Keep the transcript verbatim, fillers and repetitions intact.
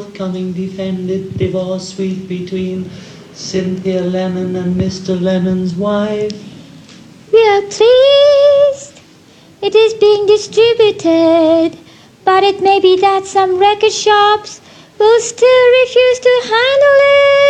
Coming defended divorce suite between Cynthia Lennon and Mister Lennon's wife. We are pleased it is being distributed, but it may be that some record shops will still refuse to handle it.